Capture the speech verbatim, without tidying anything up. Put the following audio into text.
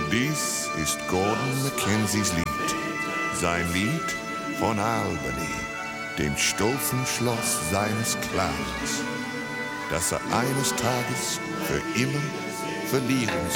Dies ist Gordon Mackenzies Lied. Sein Lied von Albany, dem stolzen Schloss seines Clans, das er eines Tages für immer verlieren